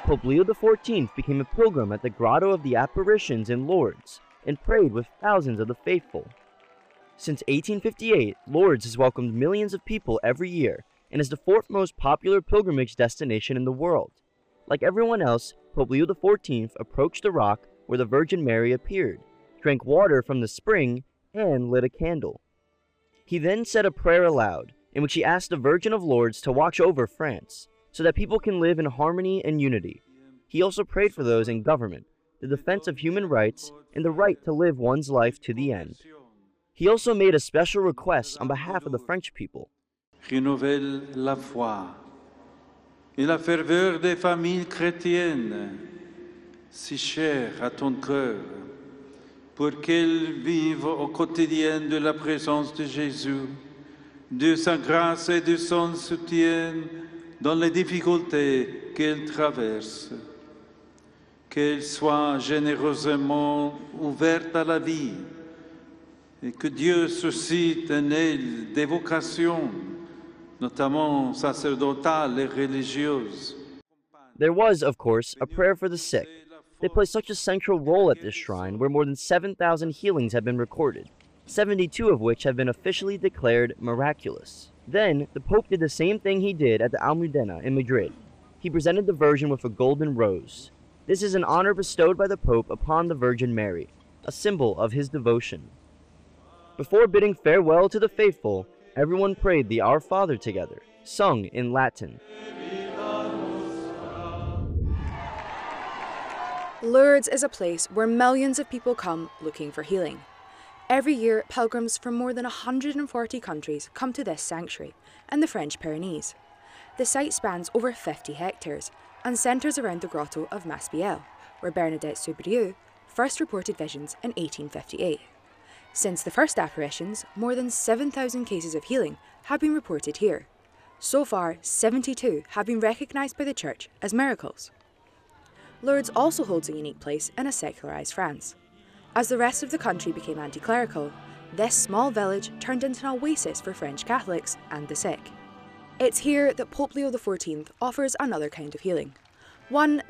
Pope Leo XIV became a pilgrim at the Grotto of the Apparitions in Lourdes and prayed with thousands of the faithful. Since 1858, Lourdes has welcomed millions of people every year and is the fourth most popular pilgrimage destination in the world. Like everyone else, Pope Leo XIV approached the rock where the Virgin Mary appeared, drank water from the spring, and lit a candle. He then said a prayer aloud, in which he asked the Virgin of Lourdes to watch over France, so that people can live in harmony and unity. He also prayed for those in government, the defense of human rights, and the right to live one's life to the end. He also made a special request on behalf of the French people. Renouvelle la foi et la ferveur des familles chrétiennes, si chères à ton cœur, pour qu'elles vivent au quotidien de la présence de Jésus, de sa grâce et de son soutien dans les difficultés qu'elles traversent. Qu'elles soient généreusement ouvertes à la vie et que Dieu suscite en elles des vocations, notamment sacerdotales et religieuses. There was, of course, a prayer for the sick. They play such a central role at this shrine, where more than 7,000 healings have been recorded, 72 of which have been officially declared miraculous. Then, the Pope did the same thing he did at the Almudena in Madrid. He presented the Virgin with a golden rose. This is an honor bestowed by the Pope upon the Virgin Mary, a symbol of his devotion. Before bidding farewell to the faithful, everyone prayed the Our Father together, sung in Latin. Lourdes is a place where millions of people come looking for healing. Every year, pilgrims from more than 140 countries come to this sanctuary in the French Pyrenees. The site spans over 50 hectares and centres around the grotto of Masbielle, where Bernadette Soubirous first reported visions in 1858. Since the first apparitions, more than 7,000 cases of healing have been reported here. So far, 72 have been recognised by the Church as miracles. Lourdes also holds a unique place in a secularised France. As the rest of the country became anti-clerical, this small village turned into an oasis for French Catholics and the sick. It's here that Pope Leo XIV offers another kind of healing, one